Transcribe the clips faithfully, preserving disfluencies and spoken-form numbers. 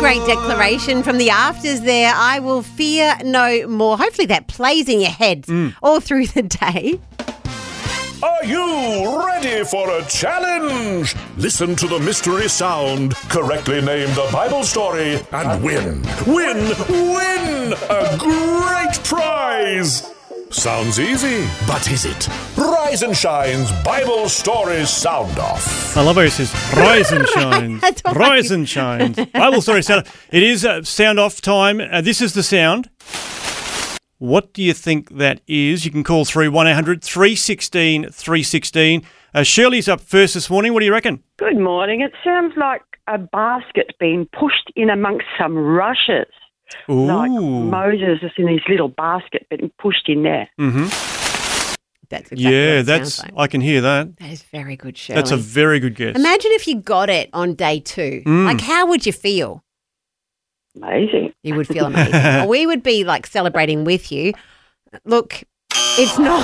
great declaration from the afters there. I will fear no more. Hopefully that plays in your head mm. all through the day. Are you ready for a challenge? Listen to the mystery sound, correctly name the Bible story, and win, win, win a great prize. Sounds easy, but is it? Rise and Shine's Bible Stories Sound Off. I love how it says Rise and Shine. Rise and Shine. Bible Stories Sound Off. It is uh, sound off time. Uh, this is the sound. What do you think that is? You can call through one eight hundred three one six three one six. Uh, Shirley's up first this morning. What do you reckon? Good morning. It sounds like a basket being pushed in amongst some rushes. Ooh. Like Moses is in his little basket being pushed in there. Mm-hmm. That's exactly yeah, what it that's. sounds like. I can hear that. That is very good, Shirley. That's a very good guess. Imagine if you got it on day two. Mm. Like, how would you feel? Amazing. You would feel amazing. Well, we would be like celebrating with you. Look, it's not.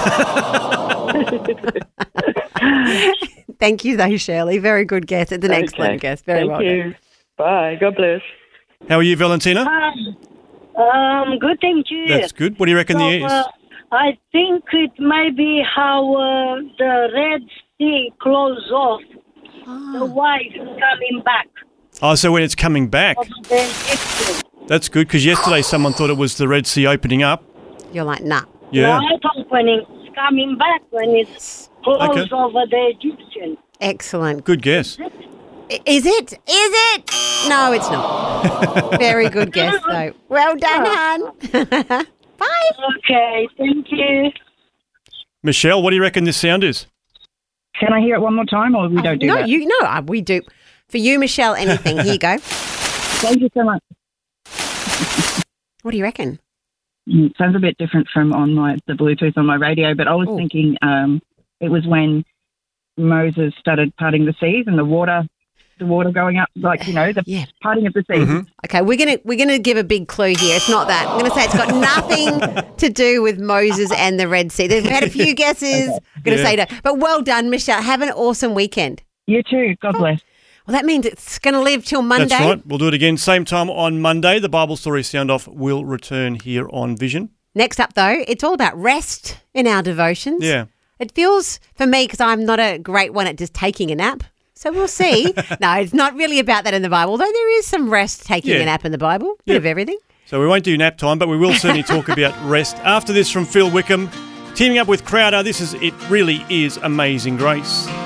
Thank you, though, Shirley. Very good guess. It's an Okay. excellent guess. Very Thank well you. done. Bye. God bless. How are you, Valentina? Hi. Um, good, thank you. That's good. What do you reckon So, the is? uh, I think it may be how uh, the Red Sea closed off. The wave is coming back. Oh, so when it's coming back. Of the Egyptian. That's good, because yesterday someone thought it was the Red Sea opening up. You're like, nah. Yeah. Right opening, it's coming back when it's closed Okay. over the Egyptian. Excellent. Good guess. I- Is it? Is it? No, it's not. Very good guess, though. Well done, hon. Bye. Okay, thank you. Michelle, what do you reckon this sound is? Can I hear it one more time, or we don't do no, that? you no, uh, we do. For you, Michelle, anything. Here you go. Thank you so much. What do you reckon? Mm, sounds a bit different from on my the Bluetooth on my radio, but I was Ooh. thinking um, it was when Moses started parting the seas and the water, the water going up, like you know, the Yeah. parting of the seas. Mm-hmm. Okay, we're gonna we're gonna give a big clue here. It's not that. I'm gonna say it's got nothing to do with Moses and the Red Sea. They've had a few guesses. I'm gonna Yeah. say that, but well done, Michelle. Have an awesome weekend. You too. God bless. Well, that means it's gonna live till Monday. That's right. We'll do it again same time on Monday. The Bible Story Sound Off will return here on Vision. Next up, though, it's all about rest in our devotions. Yeah. It feels for me because I'm not a great one at just taking a nap. So we'll see. No, it's not really about that in the Bible, though there is some rest taking Yeah. a nap in the Bible. Bit Yeah. of everything. So we won't do nap time, but we will certainly talk about rest. After this from Phil Wickham, teaming up with Crowder, this is It Really Is Amazing Grace.